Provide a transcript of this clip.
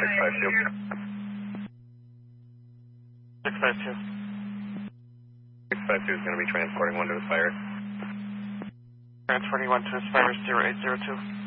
652. 652 is going to be transporting one to Aspire. Transporting one to Aspire 0802.